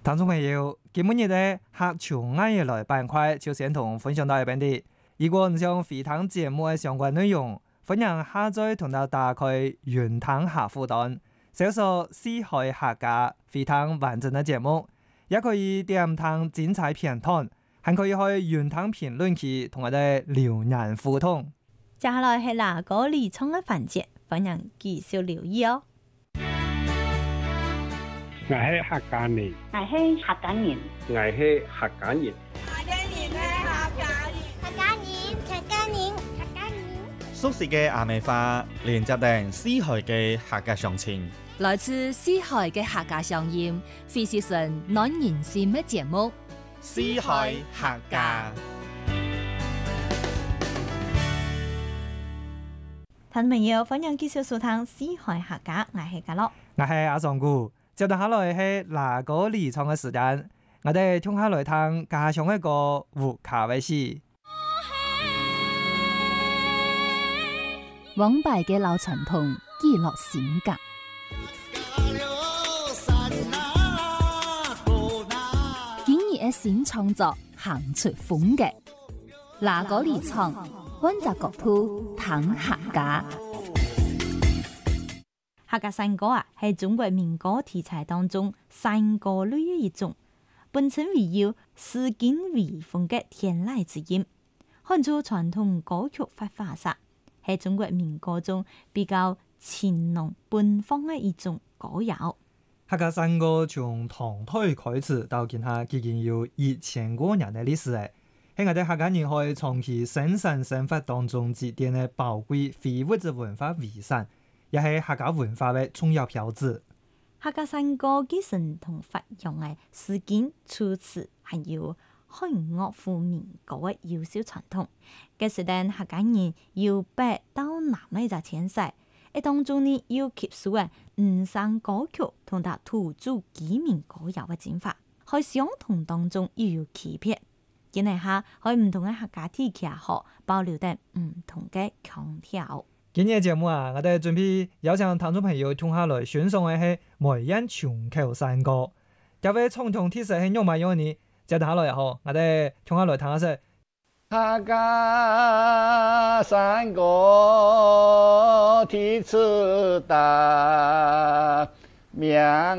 聽眾朋友，今日咧客場藝業來板塊就先同分享到一邊啲。如果唔想回聽節目嘅相關內容，歡迎下載同到打開雲聽客戶端，搜索四海客家回聽完整嘅節目，也可以點聽精彩片段，還可以去雲聽評論區同我哋留言互動。 接下來係哪個理倉嘅環節，歡迎繼續留意哦。 我係客家人， 我係客家人， 我係客家人， 客家人， 熟悉嘅阿美話，連接定四海嘅客家鄉情， 來自四海嘅客家鄉音，非是純暖人心嘅節目。 四海客家， 聽朋友歡迎繼續收聽四海客家，我係嘉樂， 我係阿尚姑。接住下來係哪個理倉嘅時間，我哋聽下來聽家鄉一個胡卡威士。 往敗嘅老傳統，記錄性格。今日嘅新創作，行出風格。哪個理倉，揾隻角度談客家。 客家山歌啊，係中國民歌題材當中山歌類嘅一種，本稱為有詩境微風嘅天籟之音，看出傳統歌曲發化煞，係中國民歌中比較情濃奔放嘅一種歌謠。 客家山歌從唐代開始到今下，已經有1000多年嘅歷史誒，喺我哋客家人可以長期生產生活當中積澱嘅寶貴非物質文化遺產。也係客家文化嘅重要標誌。 客家山歌繼承同發揚嘅詩境、措辭，還有漢樂府民歌嘅優秀傳統。嘅時代客家人由北到南嘅一個遷徙，喺當中呢要吸收嘅五山歌曲同埋土著居民歌謠嘅精華，喺相同當中又有區別。今日下喺唔同嘅客家地區下保留得唔同嘅腔調。 今日節目啊，我哋準備邀請聽眾朋友聽下來選送嘅係梅縣長口山歌。這位傳統特色係用乜用呢？接下來後，我哋聽下來聽下先。 客家山歌提出大名。